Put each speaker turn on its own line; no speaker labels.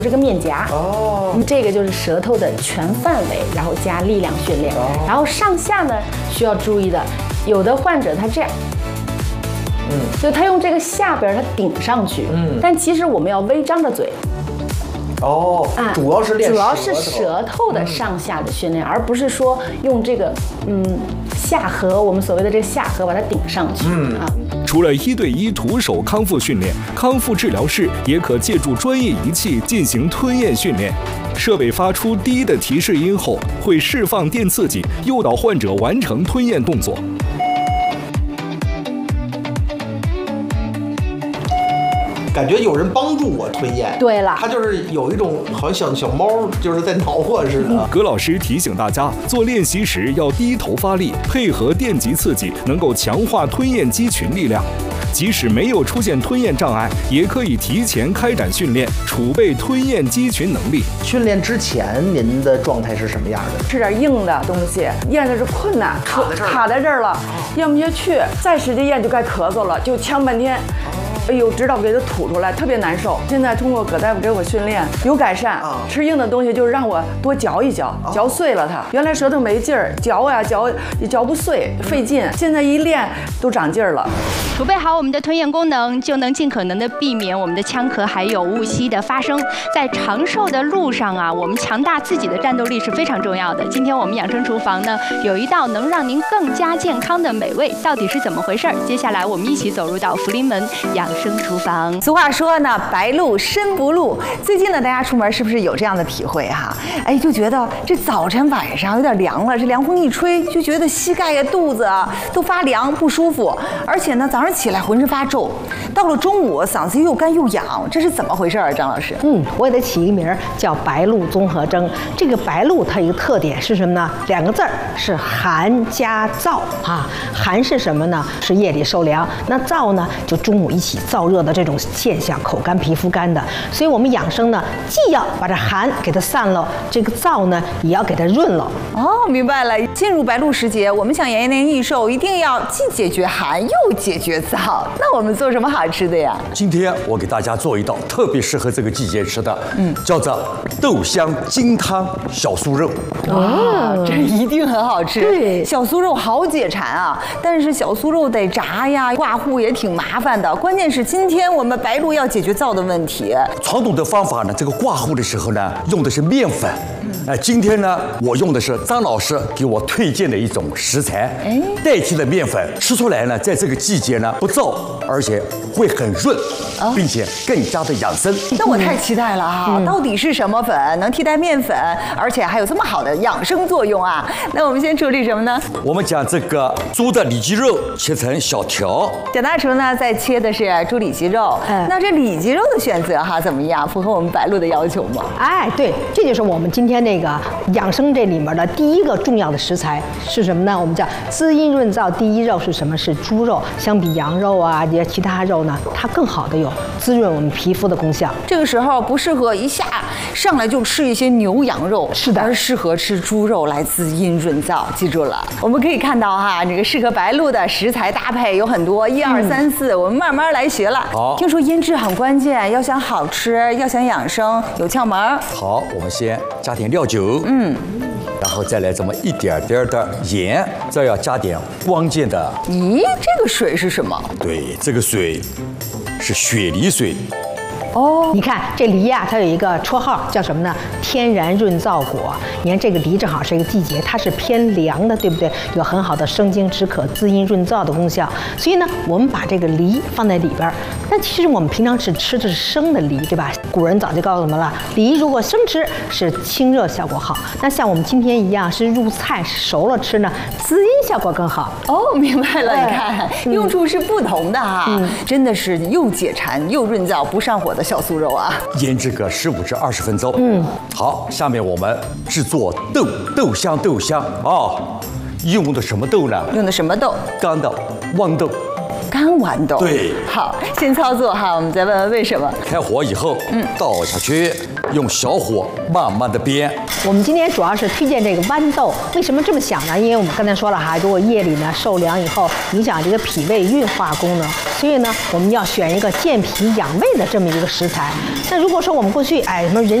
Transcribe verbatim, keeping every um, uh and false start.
这个面颊
哦，
这个就是舌头的全范围，然后加力量训练。然后上下呢需要注意的，有的患者他这样。 嗯，就他用这个下边他顶上去，嗯，但其实我们要微张着嘴。
哦，啊，主要是练
主要是舌头的上下的训练，嗯、而不是说用这个嗯下颌，我们所谓的这个下颌把它顶上去。嗯啊。
除了一对一徒手康复训练，康复治疗室也可借助专业仪器进行吞咽训练。设备发出低的提示音后，会释放电刺激，诱导患者完成吞咽动作。
感觉有人帮助我吞咽。
对了，
他就是有一种好像小小猫就是在挠我似的。
葛老师提醒大家，做练习时要低头发力，配合电极刺激，能够强化吞咽肌群力量。即使没有出现吞咽障碍，也可以提前开展训练，储备吞咽肌群能力。
训练之前，您的状态是什么样的？
吃点硬的东西，咽的是困难，
卡在这儿，
卡在这儿了，咽不下去，再使劲咽就该咳嗽了，就呛半天。 哎呦，直到给它吐出来，特别难受。现在通过葛大夫给我训练，有改善。啊、吃硬的东西就是让我多嚼一嚼，嚼碎了它。原来舌头没劲儿，嚼呀嚼也嚼不碎，费劲。现在一练都长劲儿了。
储备好我们的吞咽功能，就能尽可能的避免我们的呛咳还有误吸的发生。在长寿的路上啊，我们强大自己的战斗力是非常重要的。今天我们养生厨房呢，有一道能让您更加健康的美味，到底是怎么回事儿？接下来我们一起走入到福临门养生厨房。
俗话说呢，白露身不露。最近呢，大家出门是不是有这样的体会哈？哎，就觉得这早晨晚上有点凉了，这凉风一吹，就觉得膝盖呀、肚子啊都发凉不舒服，而且呢，早上起来浑身发皱，到了中午嗓子又干又痒，这是怎么回事啊？张老师？
嗯，我给它起一个名儿叫白露综合征。这个白露它有一个特点是什么呢？两个字儿是寒加燥啊。寒是什么呢？是夜里受凉，那燥呢就中午一起燥热的这种现象，口干皮肤干的。所以我们养生呢，既要把这寒给它散了，这个燥呢也要给它润了。
哦，明白了。进入白露时节，我们想延年益寿，一定要既解决寒又解决燥。那我们做什么好吃的呀？
今天我给大家做一道特别适合这个季节吃的，嗯，叫做豆香金汤小酥肉。
哇，这一定很好吃。
对，
小酥肉好解馋啊，但是小酥肉得炸呀，挂糊也挺麻烦的。关键是今天我们白露要解决燥的问题。
传统的方法呢，这个挂糊的时候呢，用的是面粉。哎，今天呢，我用的是张老师给我推荐的一种食材，哎，代替了面粉，吃出来呢，在这个季节呢不燥，而且会很润，并且更加的养生。
那我太期待了啊！嗯、到底是什么粉能替代面粉，而且还有这么好的养生作用啊？那我们先处理什么呢？
我们将这个猪的里脊肉切成小条。
蒋大厨呢，在切的是猪里脊肉。嗯，那这里脊肉的选择哈怎么样？符合我们白露的要求吗？
哎，对，这就是我们今天那个养生这里面的第一个重要的食材是什么呢？我们叫滋阴润燥第一肉是什么？是猪肉。相比羊肉啊，这些其他肉呢，它更好的有滋润我们皮肤的功效。
这个时候不适合一下上来就吃一些牛羊肉，
是的，
而适合吃猪肉来滋阴润燥。记住了，我们可以看到哈，这个适合白露的食材搭配有很多，一二三四，我们慢慢来学了。
好，
听说腌制很关键，要想好吃，要想养生，有窍门。
好，我们先加点料酒，嗯，然后再来这么一点点的盐，这要加点关键的。
咦，这个水是什么？
对，这个水是雪梨水。
哦，你看这梨呀、啊，它有一个绰号叫什么呢？天然润燥果。你看这个梨正好是一个季节，它是偏凉的，对不对？有很好的生津止渴、滋阴润燥的功效。所以呢，我们把这个梨放在里边儿。那其实我们平常是吃的是生的梨，对吧？古人早就告诉我们了，梨如果生吃是清热效果好。那像我们今天一样是入菜是熟了吃呢，滋阴效果更好。
哦，明白了，你看、嗯、用处是不同的哈、嗯，真的是又解馋又润燥，不上火的小酥肉啊。
腌制个十五至二十分钟。嗯，好，下面我们制作豆豆香豆香啊、哦，用的什么豆呢？
用的什么豆？
干豆、豌豆。
干豌豆。
对，
好，先操作哈，我们再问问为什么。
开火以后，嗯，倒下去，用小火慢慢的煸。
我们今天主要是推荐这个豌豆，为什么这么想呢？因为我们刚才说了哈，如果夜里呢受凉以后影响这个脾胃运化功能，所以呢我们要选一个健脾养胃的这么一个食材。那如果说我们过去哎什么人